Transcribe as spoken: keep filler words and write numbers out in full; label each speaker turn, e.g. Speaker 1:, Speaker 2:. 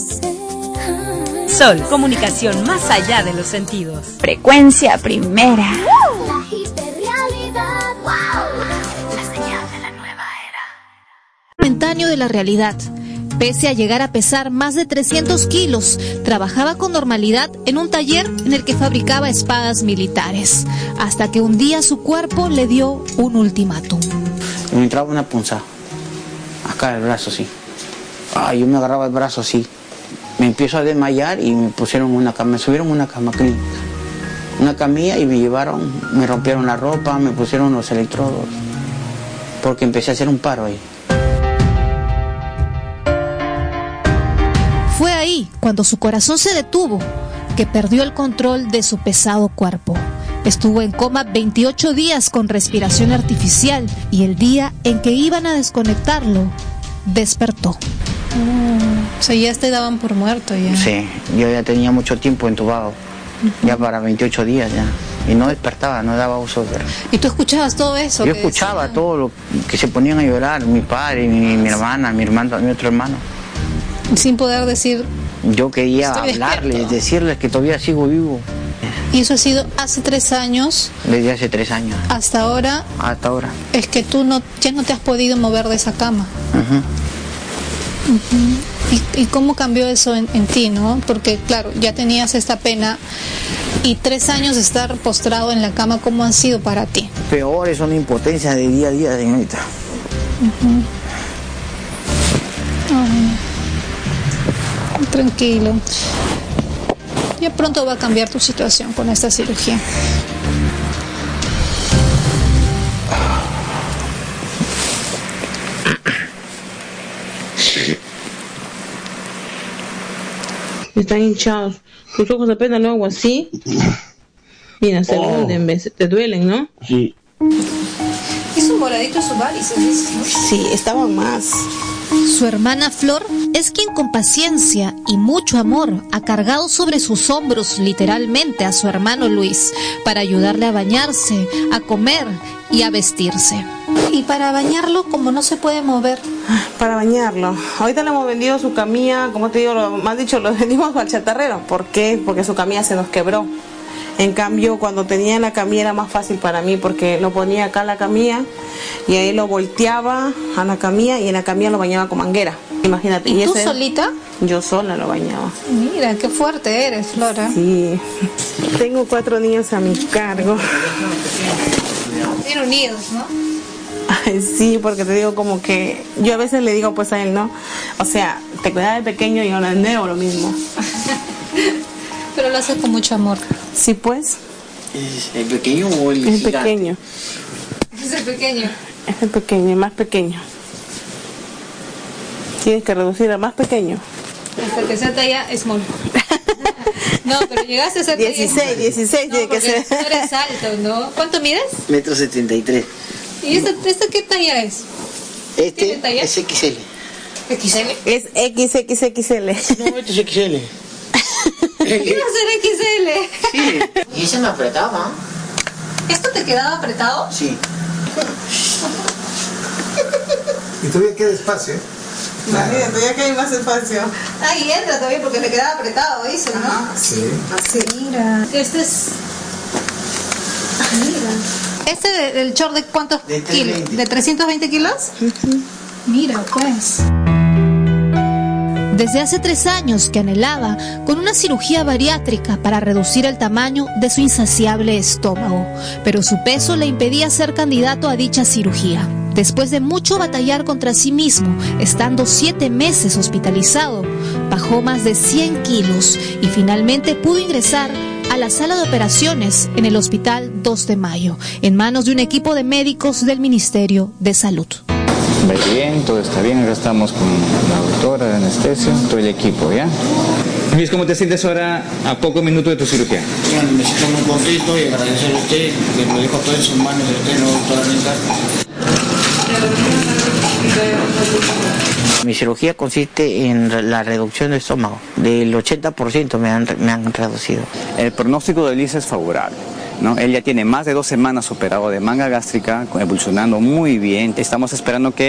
Speaker 1: Sol, comunicación más allá de los sentidos.
Speaker 2: Frecuencia primera.
Speaker 3: La hiperrealidad. Wow. La señal de la nueva era.
Speaker 4: Momentáneo de la realidad. Pese a llegar a pesar más de trescientos kilos, trabajaba con normalidad en un taller en el que fabricaba espadas militares, hasta que un día su cuerpo le dio un ultimátum.
Speaker 5: Me entraba una punzada, acá el brazo así. Ah, yo me agarraba el brazo así. Me empiezo a desmayar y me pusieron una cama, me subieron una cama clínica, una camilla y me llevaron, me rompieron la ropa, me pusieron los electrodos, porque empecé a hacer un paro ahí.
Speaker 4: Fue ahí, cuando su corazón se detuvo, que perdió el control de su pesado cuerpo. Estuvo en coma veintiocho días con respiración artificial y el día en que iban a desconectarlo, despertó.
Speaker 6: Oh, o sea, ya te daban por muerto ya.
Speaker 5: Sí, yo ya tenía mucho tiempo entubado, uh-huh. ya para veintiocho días ya, y no despertaba, no daba uso de...
Speaker 6: ¿Y tú escuchabas todo eso?
Speaker 5: Yo escuchaba decían? todo lo que se ponían a llorar, mi padre, mi, mi hermana, mi hermano, mi otro hermano.
Speaker 6: Sin poder decir...
Speaker 5: Yo quería hablarles, despierto. decirles que todavía sigo vivo.
Speaker 6: ¿Y eso ha sido hace tres años?
Speaker 5: Desde hace tres años.
Speaker 6: ¿Hasta ahora?
Speaker 5: Hasta ahora.
Speaker 6: Es que tú no, ya no te has podido mover de esa cama.
Speaker 5: Uh-huh.
Speaker 6: Uh-huh. ¿Y, ¿Y cómo cambió eso en, en ti, no? Porque, claro, ya tenías esta pena y tres años de estar postrado en la cama, ¿cómo han sido para ti?
Speaker 5: Peor, es una impotencia de día a día, señorita.
Speaker 6: Uh-huh. Ay. Tranquilo. Ya pronto va a cambiar tu situación con esta cirugía.
Speaker 7: Están hinchados. Tus ojos apenas lo hago así. Mira, se oh. hunden, ¿ves? Te duelen, ¿no?
Speaker 5: Sí.
Speaker 6: Hizo moradito sus varices, ¿no?
Speaker 7: Sí, estaban más.
Speaker 4: Su hermana Flor es quien con paciencia y mucho amor ha cargado sobre sus hombros literalmente a su hermano Luis para ayudarle a bañarse, a comer y a vestirse.
Speaker 6: Y para bañarlo, como no se puede mover.
Speaker 7: Para bañarlo. Ahorita le hemos vendido su camilla, como te digo, lo, más dicho, lo vendimos al chatarrero. ¿Por qué? Porque su camilla se nos quebró. En cambio, cuando tenía la camilla era más fácil para mí porque lo ponía acá la camilla y ahí lo volteaba a la camilla y en la camilla lo bañaba con manguera. Imagínate.
Speaker 6: ¿Y, ¿Y tú
Speaker 7: ese,
Speaker 6: solita?
Speaker 7: Yo sola lo bañaba.
Speaker 6: Mira, qué fuerte eres, Flora.
Speaker 7: Sí. Tengo cuatro niños a mi cargo.
Speaker 6: Bien unidos, ¿no?
Speaker 7: Ay, sí, porque te digo como que yo a veces le digo pues a él, ¿no? O sea, te cuidaba de pequeño y ahora neo lo mismo.
Speaker 6: Pero lo hace con mucho amor.
Speaker 7: Sí, pues.
Speaker 5: ¿Es el pequeño o el
Speaker 7: Es
Speaker 5: gigante?
Speaker 7: pequeño.
Speaker 6: Es el pequeño.
Speaker 7: Es el pequeño, el más pequeño. Tienes que reducir al más pequeño.
Speaker 6: Hasta que sea talla small. No, pero llegaste a ser
Speaker 7: dieciséis, dieciséis
Speaker 6: no,
Speaker 7: tiene que ser.
Speaker 6: Tú eres alto, ¿no? ¿Cuánto mides?
Speaker 5: Metro setenta y tres.
Speaker 6: ¿Y esta, esta qué talla es?
Speaker 5: Este
Speaker 6: talla?
Speaker 5: es equis ele.
Speaker 6: ¿equis ele?
Speaker 7: Es equis equis equis ele.
Speaker 5: No, este es equis ele.
Speaker 6: ¿Qué va a ser equis ele?
Speaker 5: Sí. Y ese me apretaba.
Speaker 6: ¿Esto te quedaba apretado?
Speaker 5: Sí.
Speaker 8: Y todavía queda espacio.
Speaker 7: Imagínate, todavía que hay más espacio.
Speaker 6: Ahí entra todavía porque le quedaba apretado, dice, ¿no?
Speaker 7: Ajá.
Speaker 8: Sí.
Speaker 6: Así. Mira. Este es... Mira. ¿Este de, del short de cuántos
Speaker 5: de
Speaker 6: kilos? ¿De trescientos veinte kilos? Uh-huh. Mira, pues.
Speaker 4: Desde hace tres años que anhelaba con una cirugía bariátrica para reducir el tamaño de su insaciable estómago, pero su peso le impedía ser candidato a dicha cirugía. Después de mucho batallar contra sí mismo, estando siete meses hospitalizado, bajó más de cien kilos y finalmente pudo ingresar a la sala de operaciones en el Hospital dos de Mayo, en manos de un equipo de médicos del Ministerio de Salud.
Speaker 9: Va bien, todo está bien, acá estamos con la doctora de anestesia, todo el equipo, ¿ya? Luis, ¿cómo te sientes ahora a pocos minutos de tu cirugía?
Speaker 5: Bueno, me siento muy contento y agradecerle a usted, que lo dejo todo en sus manos de usted, no doctora Rita. Mi cirugía consiste en la reducción del estómago, del ochenta por ciento me han, me han reducido.
Speaker 9: El pronóstico de Luis es favorable, ¿no? Él ya tiene más de dos semanas operado de manga gástrica, evolucionando muy bien. Estamos esperando que